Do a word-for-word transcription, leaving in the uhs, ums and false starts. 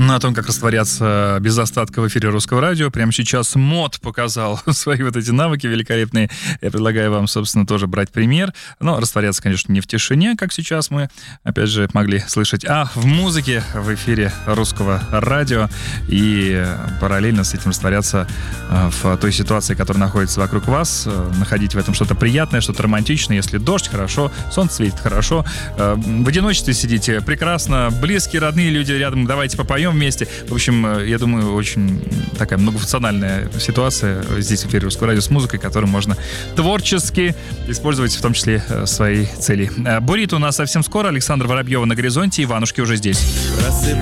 о том, как растворяться без остатка в эфире Русского радио. Прямо сейчас Мод показал свои вот эти навыки великолепные. Я предлагаю вам, собственно, тоже брать пример. Но растворяться, конечно, не в тишине, как сейчас мы, опять же, могли слышать, а в музыке в эфире Русского радио. И параллельно с этим растворяться в той ситуации, которая находится вокруг вас. Находить в этом что-то приятное, что-то романтичное. Если дождь, хорошо. Солнце светит, хорошо. В одиночестве сидите, прекрасно. Близкие, родные люди рядом, давайте попоем вместе. В общем, я думаю, очень такая многофункциональная ситуация здесь в эфире Русского радио с музыкой, которую можно творчески использовать, в том числе свои цели. Бурито у нас совсем скоро. Александра Воробьева на горизонте. Иванушки уже здесь.